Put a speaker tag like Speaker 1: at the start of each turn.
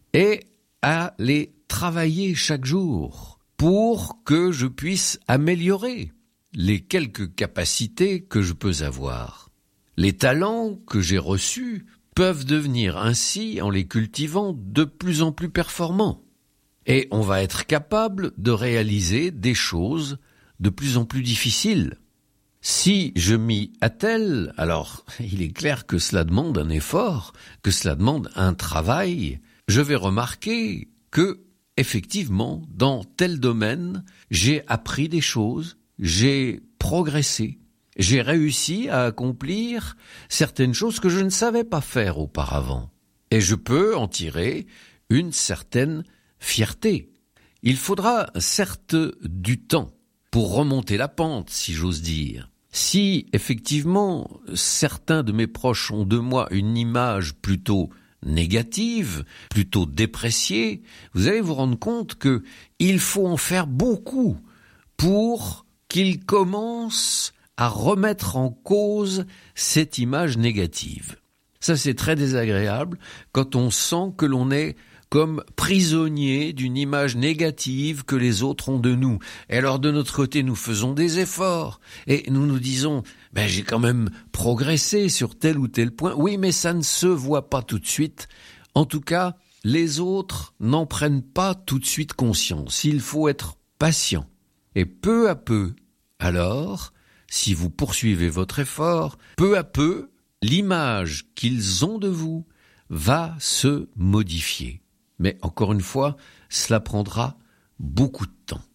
Speaker 1: et à les travailler chaque jour pour que je puisse améliorer les quelques capacités que je peux avoir. Les talents que j'ai reçus peuvent devenir ainsi, en les cultivant, de plus en plus performants. Et on va être capable de réaliser des choses de plus en plus difficiles. Si je m'y attelle, alors il est clair que cela demande un effort, que cela demande un travail. Je vais remarquer que, effectivement, dans tel domaine, j'ai appris des choses, j'ai progressé, j'ai réussi à accomplir certaines choses que je ne savais pas faire auparavant. Et je peux en tirer une certaine fierté. Il faudra certes du temps pour remonter la pente, si j'ose dire. Si, effectivement, certains de mes proches ont de moi une image plutôt négative, plutôt dépréciée, vous allez vous rendre compte que il faut en faire beaucoup pour qu'ils commencent à remettre en cause cette image négative. Ça, c'est très désagréable quand on sent que l'on est comme prisonnier d'une image négative que les autres ont de nous. Et alors, de notre côté, nous faisons des efforts et nous nous disons « j'ai quand même progressé sur tel ou tel point ». Oui, mais ça ne se voit pas tout de suite. En tout cas, les autres n'en prennent pas tout de suite conscience. Il faut être patient. Et peu à peu, alors, si vous poursuivez votre effort, peu à peu, l'image qu'ils ont de vous va se modifier. Mais encore une fois, cela prendra beaucoup de temps.